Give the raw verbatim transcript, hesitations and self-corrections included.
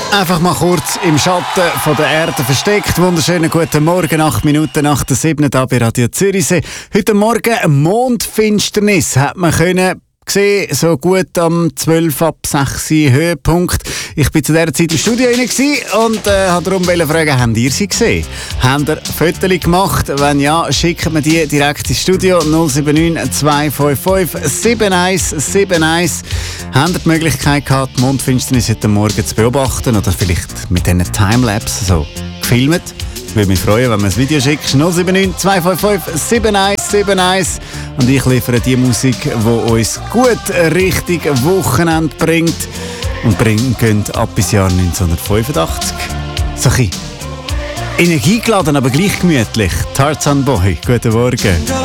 Einfach mal kurz im Schatten von der Erde versteckt. Wunderschönen guten Morgen, acht Minuten nach der siebten hier bei Radio Zürichsee. Heute Morgen Mondfinsternis hat man können gesehen, so gut am zwölf ab sechs Höhepunkt. Ich bin zu dieser Zeit im Studio rein und äh, wollte darum fragen, habt ihr sie gesehen? Habt ihr Fotos gemacht? Wenn ja, schickt mir die direkt ins Studio null sieben neun zwei fünf fünf sieben eins sieben eins. Habt ihr die Möglichkeit gehabt, die Mondfinsternis heute Morgen zu beobachten oder vielleicht mit diesen Timelapse so gefilmt? Würde mich freuen, wenn man ein Video schickt. null sieben neun zwei fünf fünf sieben eins sieben eins. Und ich liefere die Musik, die uns gut Richtung Wochenende bringt. Und bringen könnt ab bis Jahr neunzehnhundertfünfundachtzig. So ein bisschen energiegeladen, aber gleich gemütlich. Tarzan Boy, guten Morgen.